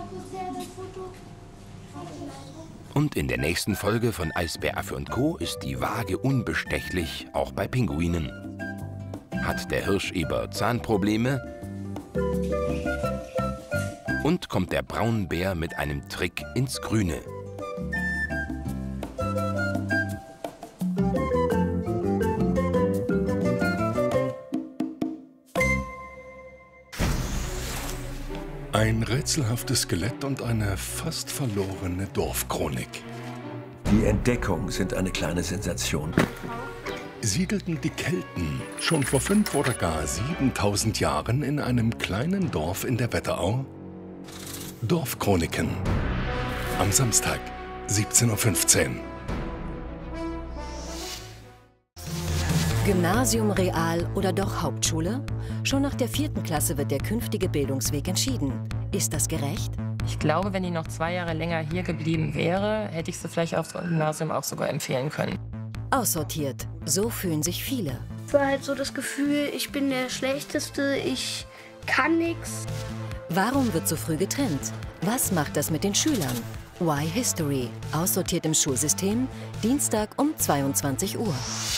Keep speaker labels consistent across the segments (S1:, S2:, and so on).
S1: Und in der nächsten Folge von Eisbär, Affe und Co. ist die Waage unbestechlich, auch bei Pinguinen. Hat der Hirscheber Zahnprobleme? Und kommt der Braunbär mit einem Trick ins Grüne?
S2: Ein rätselhaftes Skelett und eine fast verlorene Dorfchronik.
S3: Die Entdeckungen sind eine kleine Sensation.
S2: Siedelten die Kelten schon vor 5 oder gar 7000 Jahren in einem kleinen Dorf in der Wetterau? Dorfchroniken. Am Samstag, 17:15 Uhr.
S4: Gymnasium, Real oder doch Hauptschule? Schon nach der 4. Klasse wird der künftige Bildungsweg entschieden. Ist das gerecht?
S5: Ich glaube, wenn die noch 2 Jahre länger hier geblieben wäre, hätte ich sie vielleicht aufs Gymnasium auch sogar empfehlen können.
S4: Aussortiert. So fühlen sich viele.
S6: Es war halt so das Gefühl, ich bin der Schlechteste, ich kann nichts.
S4: Warum wird so früh getrennt? Was macht das mit den Schülern? Why History? Aussortiert im Schulsystem? Dienstag um 22 Uhr.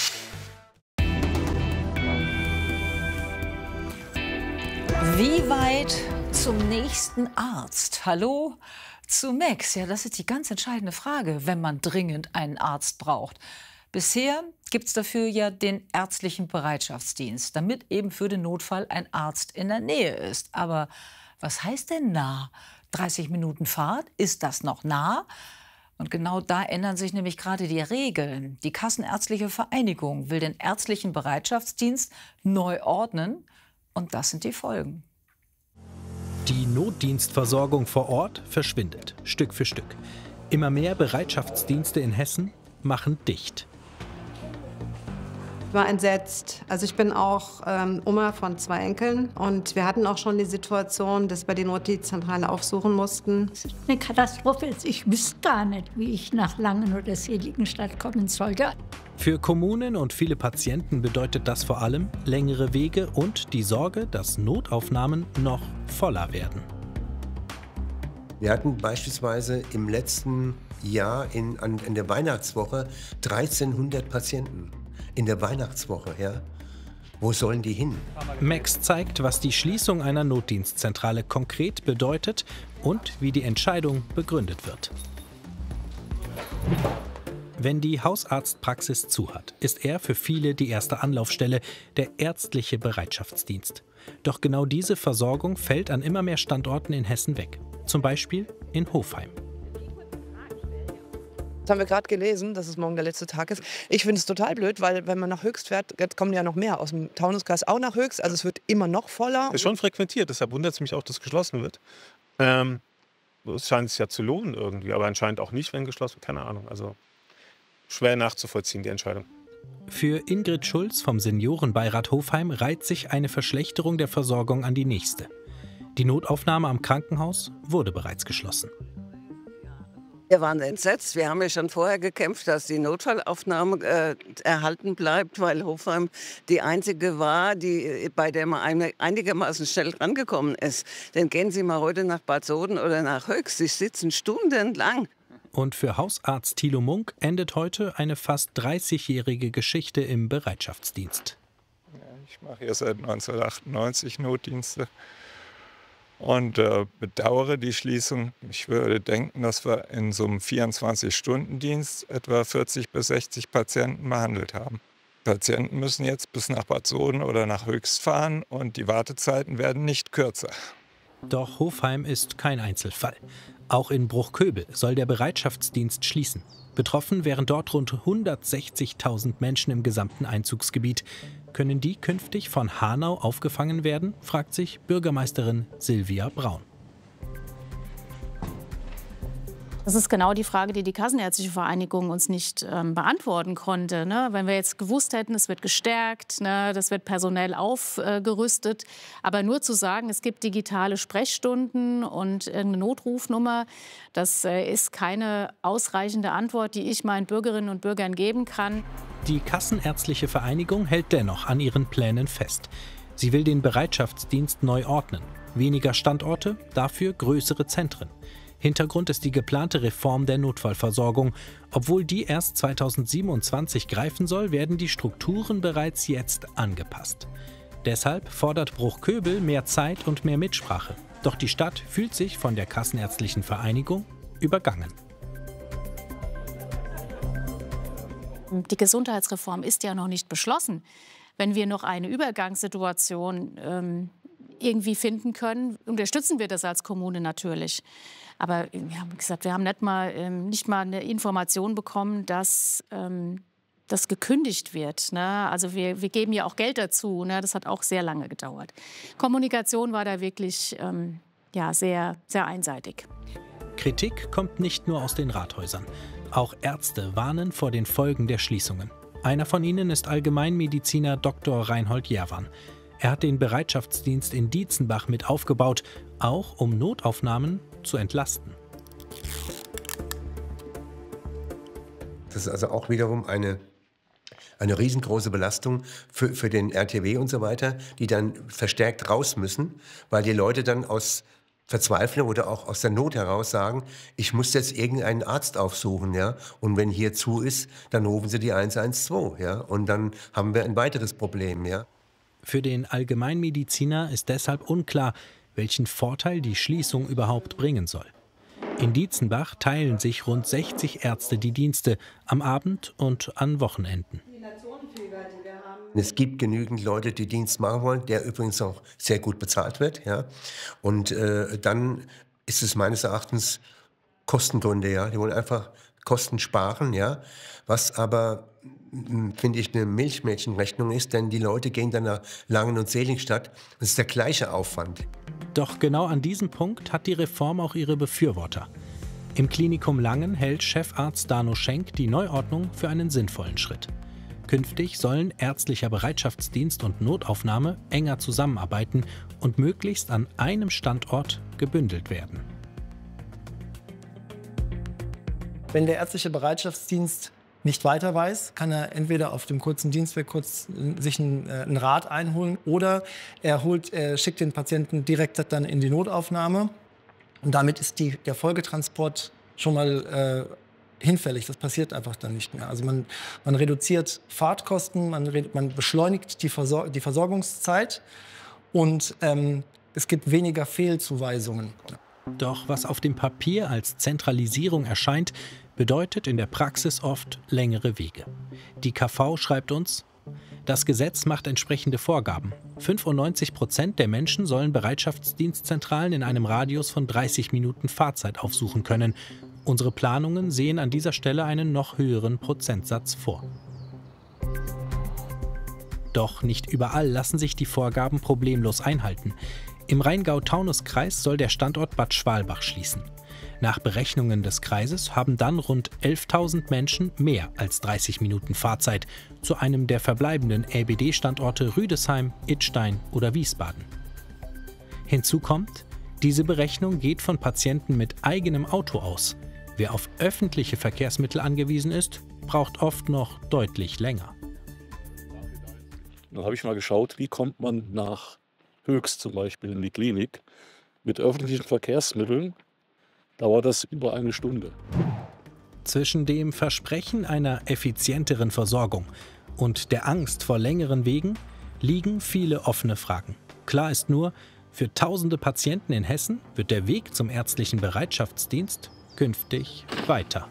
S7: Wie weit zum nächsten Arzt? Hallo? Zu Max? Ja, das ist die ganz entscheidende Frage, wenn man dringend einen Arzt braucht. Bisher gibt es dafür ja den ärztlichen Bereitschaftsdienst, damit eben für den Notfall ein Arzt in der Nähe ist. Aber was heißt denn nah? 30 Minuten Fahrt? Ist das noch nah? Und genau da ändern sich nämlich gerade die Regeln. Die Kassenärztliche Vereinigung will den ärztlichen Bereitschaftsdienst neu ordnen. Und das sind die Folgen.
S8: Die Notdienstversorgung vor Ort verschwindet, Stück für Stück. Immer mehr Bereitschaftsdienste in Hessen machen dicht.
S9: Ich war entsetzt. Also ich bin auch Oma von 2 Enkeln. Und wir hatten auch schon die Situation, dass wir die Notdienstzentrale aufsuchen mussten.
S10: Es ist eine Katastrophe. Ich wüsste gar nicht, wie ich nach Langen oder Seligenstadt kommen sollte.
S8: Für Kommunen und viele Patienten bedeutet das vor allem längere Wege und die Sorge, dass Notaufnahmen noch voller werden.
S3: Wir hatten beispielsweise im letzten Jahr in der Weihnachtswoche 1300 Patienten. In der Weihnachtswoche, ja. Wo sollen die hin?
S8: Max zeigt, was die Schließung einer Notdienstzentrale konkret bedeutet und wie die Entscheidung begründet wird. Wenn die Hausarztpraxis zu hat, ist er für viele die erste Anlaufstelle, der ärztliche Bereitschaftsdienst. Doch genau diese Versorgung fällt an immer mehr Standorten in Hessen weg. Zum Beispiel in Hofheim.
S11: Das haben wir gerade gelesen, dass es morgen der letzte Tag ist. Ich finde es total blöd, weil wenn man nach Höchst fährt, jetzt kommen ja noch mehr aus dem Taunuskreis auch nach Höchst. Also es wird immer noch voller.
S12: Ist schon frequentiert, deshalb wundert es mich auch, dass geschlossen wird. Es scheint sich ja zu lohnen irgendwie, aber anscheinend auch nicht, wenn geschlossen wird. Keine Ahnung, also schwer nachzuvollziehen, die Entscheidung.
S8: Für Ingrid Schulz vom Seniorenbeirat Hofheim reiht sich eine Verschlechterung der Versorgung an die nächste. Die Notaufnahme am Krankenhaus wurde bereits geschlossen.
S13: Wir waren entsetzt. Wir haben ja schon vorher gekämpft, dass die Notfallaufnahme erhalten bleibt, weil Hofheim die einzige war, bei der man einigermaßen schnell rangekommen ist. Denn gehen Sie mal heute nach Bad Soden oder nach Höchst, Sie sitzen stundenlang.
S8: Und für Hausarzt Thilo Munk endet heute eine fast 30-jährige Geschichte im Bereitschaftsdienst.
S14: Ja, ich mache hier seit 1998 Notdienste und bedauere die Schließung. Ich würde denken, dass wir in so einem 24-Stunden-Dienst etwa 40 bis 60 Patienten behandelt haben. Patienten müssen jetzt bis nach Bad Soden oder nach Höchst fahren und die Wartezeiten werden nicht kürzer.
S8: Doch Hofheim ist kein Einzelfall. Auch in Bruchköbel soll der Bereitschaftsdienst schließen. Betroffen wären dort rund 160.000 Menschen im gesamten Einzugsgebiet. Können die künftig von Hanau aufgefangen werden, fragt sich Bürgermeisterin Silvia Braun.
S15: Das ist genau die Frage, die die Kassenärztliche Vereinigung uns nicht beantworten konnte. Ne? Wenn wir jetzt gewusst hätten, es wird gestärkt, ne? Das wird personell aufgerüstet. Aber nur zu sagen, es gibt digitale Sprechstunden und eine Notrufnummer, das ist keine ausreichende Antwort, die ich meinen Bürgerinnen und Bürgern geben kann.
S8: Die Kassenärztliche Vereinigung hält dennoch an ihren Plänen fest. Sie will den Bereitschaftsdienst neu ordnen. Weniger Standorte, dafür größere Zentren. Hintergrund ist die geplante Reform der Notfallversorgung. Obwohl die erst 2027 greifen soll, werden die Strukturen bereits jetzt angepasst. Deshalb fordert Bruchköbel mehr Zeit und mehr Mitsprache. Doch die Stadt fühlt sich von der Kassenärztlichen Vereinigung übergangen.
S15: Die Gesundheitsreform ist ja noch nicht beschlossen. Wenn wir noch eine Übergangssituation irgendwie finden können, unterstützen wir das als Kommune natürlich. Aber wir haben gesagt, wir haben nicht mal eine Information bekommen, dass das gekündigt wird. Ne? Also wir geben ja auch Geld dazu. Ne? Das hat auch sehr lange gedauert. Kommunikation war da wirklich sehr, sehr einseitig.
S8: Kritik kommt nicht nur aus den Rathäusern. Auch Ärzte warnen vor den Folgen der Schließungen. Einer von ihnen ist Allgemeinmediziner Dr. Reinhold Jerwan. Er hat den Bereitschaftsdienst in Dietzenbach mit aufgebaut, auch um Notaufnahmen zu entlasten.
S3: Das ist also auch wiederum eine riesengroße Belastung für den RTW und so weiter, die dann verstärkt raus müssen, weil die Leute dann aus Verzweiflung oder auch aus der Not heraus sagen, ich muss jetzt irgendeinen Arzt aufsuchen, ja, und wenn hier zu ist, dann rufen sie die 112, ja, und dann haben wir ein weiteres Problem, ja.
S8: Für den Allgemeinmediziner ist deshalb unklar, welchen Vorteil die Schließung überhaupt bringen soll. In Dietzenbach teilen sich rund 60 Ärzte die Dienste am Abend und an Wochenenden.
S3: Es gibt genügend Leute, die Dienst machen wollen, der übrigens auch sehr gut bezahlt wird. Ja? Und dann ist es meines Erachtens Kostengründe. Ja? Die wollen einfach Kosten sparen. Ja? Was aber, finde ich, eine Milchmädchenrechnung ist, denn die Leute gehen dann nach Langen und Seligenstadt. Das ist der gleiche Aufwand.
S8: Doch genau an diesem Punkt hat die Reform auch ihre Befürworter. Im Klinikum Langen hält Chefarzt Dano Schenk die Neuordnung für einen sinnvollen Schritt. Künftig sollen ärztlicher Bereitschaftsdienst und Notaufnahme enger zusammenarbeiten und möglichst an einem Standort gebündelt werden.
S16: Wenn der ärztliche Bereitschaftsdienst nicht weiter weiß, kann er entweder auf dem kurzen Dienstweg sich einen Rat einholen oder er schickt den Patienten direkt dann in die Notaufnahme. Und damit ist der Folgetransport schon mal hinfällig. Das passiert einfach dann nicht mehr. Also man reduziert Fahrtkosten, man beschleunigt die Versorgungszeit und es gibt weniger Fehlzuweisungen.
S8: Doch was auf dem Papier als Zentralisierung erscheint, bedeutet in der Praxis oft längere Wege. Die KV schreibt uns: Das Gesetz macht entsprechende Vorgaben. 95% der Menschen sollen Bereitschaftsdienstzentralen in einem Radius von 30 Minuten Fahrzeit aufsuchen können. Unsere Planungen sehen an dieser Stelle einen noch höheren Prozentsatz vor. Doch nicht überall lassen sich die Vorgaben problemlos einhalten. Im Rheingau-Taunus-Kreis soll der Standort Bad Schwalbach schließen. Nach Berechnungen des Kreises haben dann rund 11.000 Menschen mehr als 30 Minuten Fahrzeit zu einem der verbleibenden RBD-Standorte Rüdesheim, Idstein oder Wiesbaden. Hinzu kommt, diese Berechnung geht von Patienten mit eigenem Auto aus. Wer auf öffentliche Verkehrsmittel angewiesen ist, braucht oft noch deutlich länger.
S17: Dann habe ich mal geschaut, wie kommt man nach Höchst zum Beispiel in die Klinik. Mit öffentlichen Verkehrsmitteln dauert das über eine Stunde.
S8: Zwischen dem Versprechen einer effizienteren Versorgung und der Angst vor längeren Wegen liegen viele offene Fragen. Klar ist nur, für tausende Patienten in Hessen wird der Weg zum ärztlichen Bereitschaftsdienst künftig weiter.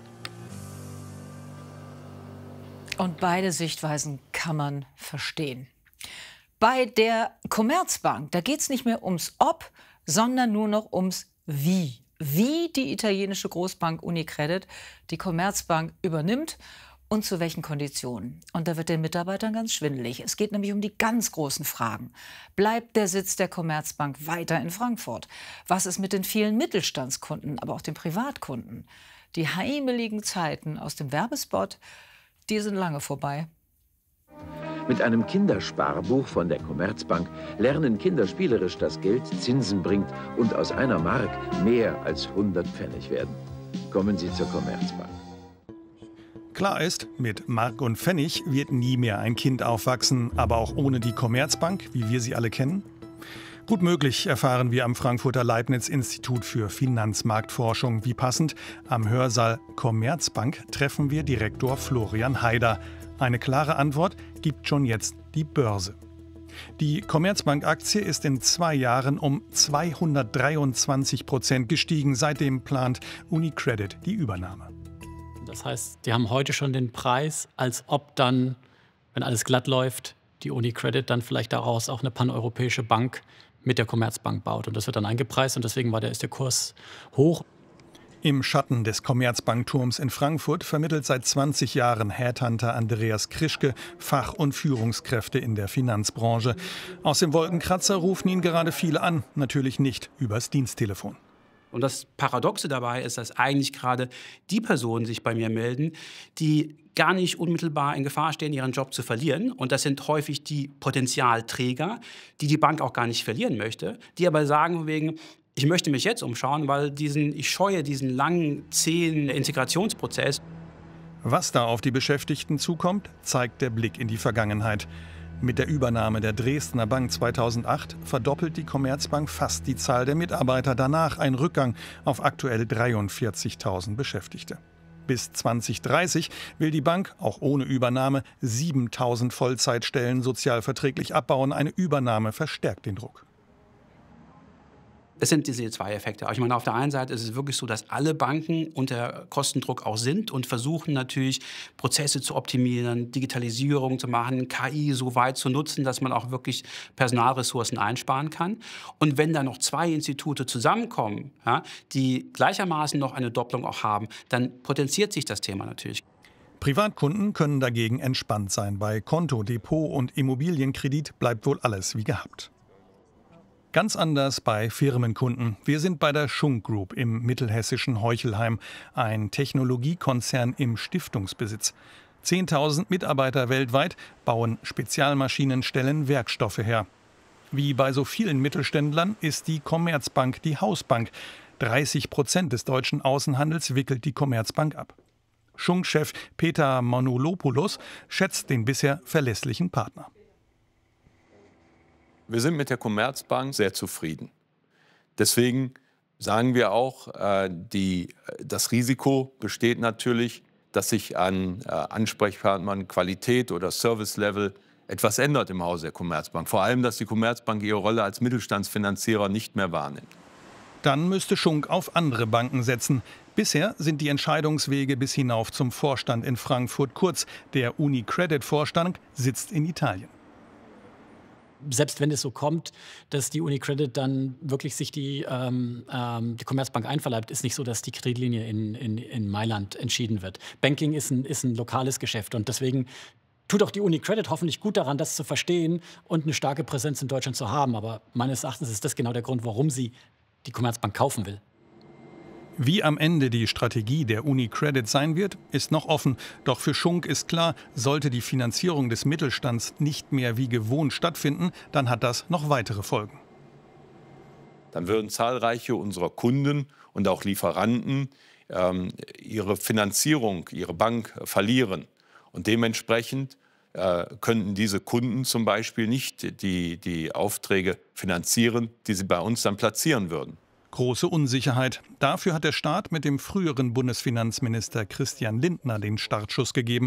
S7: Und beide Sichtweisen kann man verstehen. Bei der Commerzbank, da geht es nicht mehr ums Ob, sondern nur noch ums Wie. Wie die italienische Großbank Unicredit die Commerzbank übernimmt und zu welchen Konditionen. Und da wird den Mitarbeitern ganz schwindelig. Es geht nämlich um die ganz großen Fragen. Bleibt der Sitz der Commerzbank weiter in Frankfurt? Was ist mit den vielen Mittelstandskunden, aber auch den Privatkunden? Die heimeligen Zeiten aus dem Werbespot, die sind lange vorbei.
S18: Mit einem Kindersparbuch von der Commerzbank lernen Kinder spielerisch, dass Geld Zinsen bringt und aus einer Mark mehr als 100 Pfennig werden. Kommen Sie zur Commerzbank.
S19: Klar ist, mit Mark und Pfennig wird nie mehr ein Kind aufwachsen, aber auch ohne die Commerzbank, wie wir sie alle kennen. Gut möglich, erfahren wir am Frankfurter Leibniz-Institut für Finanzmarktforschung. Wie passend, am Hörsaal Commerzbank treffen wir Direktor Florian Haider. Eine klare Antwort gibt schon jetzt die Börse. Die Commerzbank-Aktie ist in 2 Jahren um 223% gestiegen. Seitdem plant UniCredit die Übernahme.
S20: Das heißt, die haben heute schon den Preis, als ob dann, wenn alles glatt läuft, die UniCredit dann vielleicht daraus auch eine paneuropäische Bank mit der Commerzbank baut. Und das wird dann eingepreist und deswegen ist der Kurs hoch.
S19: Im Schatten des Commerzbankturms in Frankfurt vermittelt seit 20 Jahren Headhunter Andreas Krischke Fach- und Führungskräfte in der Finanzbranche. Aus dem Wolkenkratzer rufen ihn gerade viele an, natürlich nicht übers Diensttelefon.
S21: Und das Paradoxe dabei ist, dass eigentlich gerade die Personen sich bei mir melden, die gar nicht unmittelbar in Gefahr stehen, ihren Job zu verlieren. Und das sind häufig die Potenzialträger, die die Bank auch gar nicht verlieren möchte, die aber sagen wegen, ich möchte mich jetzt umschauen, weil ich scheue diesen langen, zähen Integrationsprozess.
S19: Was da auf die Beschäftigten zukommt, zeigt der Blick in die Vergangenheit. Mit der Übernahme der Dresdner Bank 2008 verdoppelt die Commerzbank fast die Zahl der Mitarbeiter. Danach ein Rückgang auf aktuell 43.000 Beschäftigte. Bis 2030 will die Bank, auch ohne Übernahme, 7.000 Vollzeitstellen sozialverträglich abbauen. Eine Übernahme verstärkt den Druck.
S21: Es sind diese 2 Effekte. Ich meine, auf der einen Seite ist es wirklich so, dass alle Banken unter Kostendruck auch sind und versuchen natürlich, Prozesse zu optimieren, Digitalisierung zu machen, KI so weit zu nutzen, dass man auch wirklich Personalressourcen einsparen kann. Und wenn da noch 2 Institute zusammenkommen, ja, die gleichermaßen noch eine Doppelung auch haben, dann potenziert sich das Thema natürlich.
S19: Privatkunden können dagegen entspannt sein. Bei Konto, Depot und Immobilienkredit bleibt wohl alles wie gehabt. Ganz anders bei Firmenkunden. Wir sind bei der Schunk Group im mittelhessischen Heuchelheim, ein Technologiekonzern im Stiftungsbesitz. 10.000 Mitarbeiter weltweit bauen Spezialmaschinen, stellen Werkstoffe her. Wie bei so vielen Mittelständlern ist die Commerzbank die Hausbank. 30% des deutschen Außenhandels wickelt die Commerzbank ab. Schunk-Chef Peter Manolopoulos schätzt den bisher verlässlichen Partner.
S22: Wir sind mit der Commerzbank sehr zufrieden. Deswegen sagen wir auch, das Risiko besteht natürlich, dass sich an Ansprechpartnern Qualität oder Service-Level etwas ändert im Hause der Commerzbank. Vor allem, dass die Commerzbank ihre Rolle als Mittelstandsfinanzierer nicht mehr wahrnimmt.
S19: Dann müsste Schunk auf andere Banken setzen. Bisher sind die Entscheidungswege bis hinauf zum Vorstand in Frankfurt kurz. Der UniCredit-Vorstand sitzt in Italien.
S20: Selbst wenn es so kommt, dass die UniCredit dann wirklich sich die Commerzbank einverleibt, ist nicht so, dass die Kreditlinie in Mailand entschieden wird. Banking ist ein lokales Geschäft und deswegen tut auch die UniCredit hoffentlich gut daran, das zu verstehen und eine starke Präsenz in Deutschland zu haben. Aber meines Erachtens ist das genau der Grund, warum sie die Commerzbank kaufen will.
S19: Wie am Ende die Strategie der UniCredit sein wird, ist noch offen. Doch für Schunk ist klar, sollte die Finanzierung des Mittelstands nicht mehr wie gewohnt stattfinden, dann hat das noch weitere Folgen.
S22: Dann würden zahlreiche unserer Kunden und auch Lieferanten ihre Finanzierung, ihre Bank verlieren. Und dementsprechend könnten diese Kunden zum Beispiel nicht die Aufträge finanzieren, die sie bei uns dann platzieren würden.
S19: Große Unsicherheit. Dafür hat der Staat mit dem früheren Bundesfinanzminister Christian Lindner den Startschuss gegeben.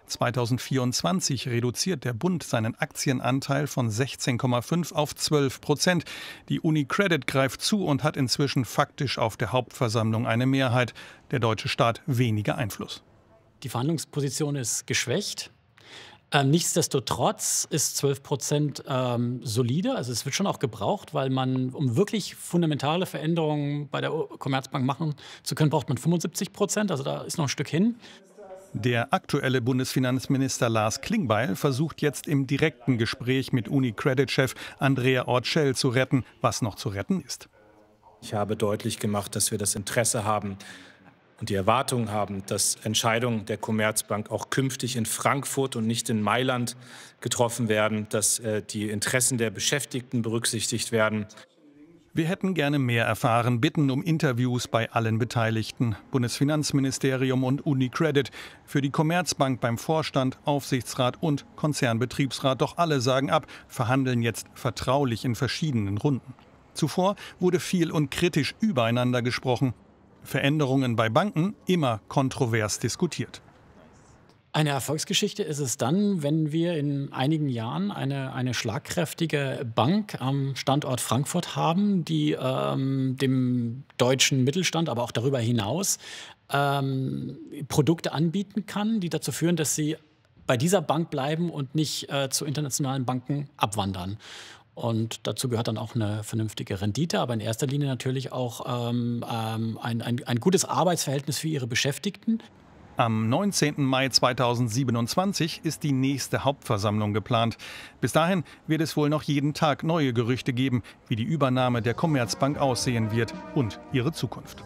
S19: 2024 reduziert der Bund seinen Aktienanteil von 16,5 auf 12%. Die UniCredit greift zu und hat inzwischen faktisch auf der Hauptversammlung eine Mehrheit. Der deutsche Staat weniger Einfluss.
S20: Die Verhandlungsposition ist geschwächt. Nichtsdestotrotz ist 12% solide. Also es wird schon auch gebraucht, weil man, um wirklich fundamentale Veränderungen bei der Commerzbank machen zu können, braucht man 75%. Also da ist noch ein Stück hin.
S19: Der aktuelle Bundesfinanzminister Lars Klingbeil versucht jetzt im direkten Gespräch mit UniCredit-Chef Andrea Orcel zu retten, was noch zu retten ist.
S23: Ich habe deutlich gemacht, dass wir das Interesse haben und die Erwartung haben, dass Entscheidungen der Commerzbank auch künftig in Frankfurt und nicht in Mailand getroffen werden, dass die Interessen der Beschäftigten berücksichtigt werden.
S19: Wir hätten gerne mehr erfahren, bitten um Interviews bei allen Beteiligten. Bundesfinanzministerium und UniCredit. Für die Commerzbank beim Vorstand, Aufsichtsrat und Konzernbetriebsrat. Doch alle sagen ab, verhandeln jetzt vertraulich in verschiedenen Runden. Zuvor wurde viel und kritisch übereinander gesprochen. Veränderungen bei Banken immer kontrovers diskutiert.
S20: Eine Erfolgsgeschichte ist es dann, wenn wir in einigen Jahren eine schlagkräftige Bank am Standort Frankfurt haben, die dem deutschen Mittelstand, aber auch darüber hinaus Produkte anbieten kann, die dazu führen, dass sie bei dieser Bank bleiben und nicht zu internationalen Banken abwandern. Und dazu gehört dann auch eine vernünftige Rendite, aber in erster Linie natürlich auch ein gutes Arbeitsverhältnis für ihre Beschäftigten.
S19: Am 19. Mai 2027 ist die nächste Hauptversammlung geplant. Bis dahin wird es wohl noch jeden Tag neue Gerüchte geben, wie die Übernahme der Commerzbank aussehen wird und ihre Zukunft.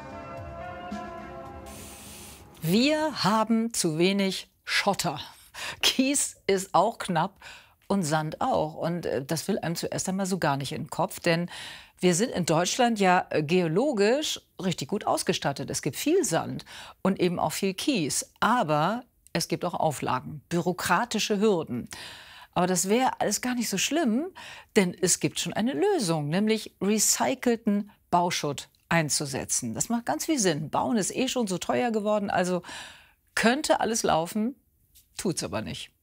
S7: Wir haben zu wenig Schotter. Kies ist auch knapp und Sand auch. Und das will einem zuerst einmal so gar nicht in den Kopf, denn wir sind in Deutschland ja geologisch richtig gut ausgestattet. Es gibt viel Sand und eben auch viel Kies. Aber es gibt auch Auflagen, bürokratische Hürden. Aber das wäre alles gar nicht so schlimm, denn es gibt schon eine Lösung, nämlich recycelten Bauschutt einzusetzen. Das macht ganz viel Sinn. Bauen ist eh schon so teuer geworden, also könnte alles laufen, tut's aber nicht.